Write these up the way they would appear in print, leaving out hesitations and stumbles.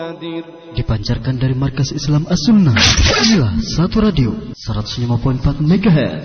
Dipancarkan dari Markas Islam As-Sunnah. Inilah Satu Radio 105.4 MHz.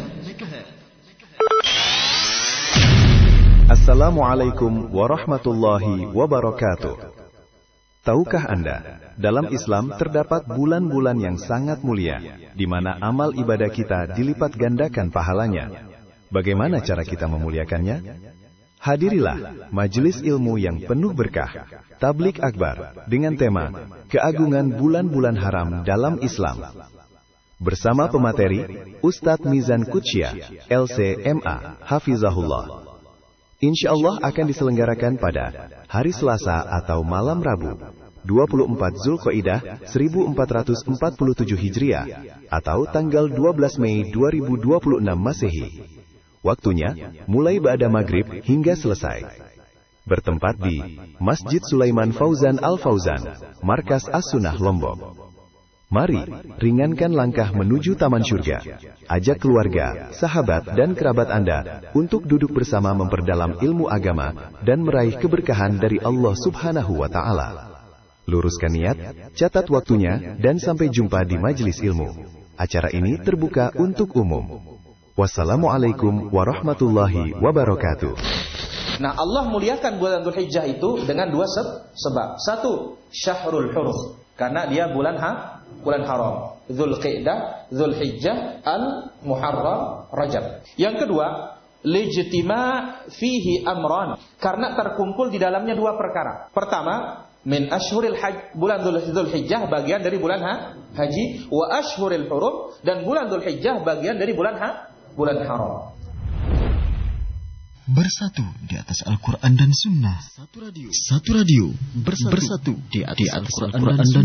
Assalamualaikum warahmatullahi wabarakatuh. Tahukah Anda, dalam Islam terdapat bulan-bulan yang sangat mulia, di mana amal ibadah kita dilipat gandakan pahalanya. Bagaimana cara kita memuliakannya? Hadirilah majelis ilmu yang penuh berkah, Tablik Akbar, dengan tema Keagungan Bulan-Bulan Haram dalam Islam. Bersama pemateri, Ustadz Mizan Kutsyah, LC.MA, Hafizahullah. Insyaallah akan diselenggarakan pada hari Selasa atau malam Rabu, 24 Zulqaidah 1447 Hijriah, atau tanggal 12 Mei 2026 Masehi. Waktunya mulai ba'da maghrib hingga selesai. Bertempat di Masjid Sulaiman Fauzan Al-Fauzan, Markas As-Sunnah Lombok. Mari ringankan langkah menuju taman surga. Ajak keluarga, sahabat dan kerabat Anda untuk duduk bersama memperdalam ilmu agama dan meraih keberkahan dari Allah Subhanahu wa taala. Luruskan niat, catat waktunya dan sampai jumpa di majelis ilmu. Acara ini terbuka untuk umum. Wassalamualaikum warahmatullahi wabarakatuh. Nah, Allah muliakan bulan Dzulhijjah itu dengan dua sebab. Satu, Syahrul Hurum, karena dia bulan haram. Dzulqaidah, Dzulhijjah, Al-Muharram, Rajab. Yang kedua, lijtima' fihi amran, karena terkumpul di dalamnya dua perkara. Pertama, min ashhuril hajj, bulan Dzulhijjah bagian dari bulan haji, wa ashhuril hurum, dan bulan Dzulhijjah bagian dari bulan haram. Bersatu di atas Al-Quran dan Sunnah. Satu Radio. Bersatu di atas Al-Quran dan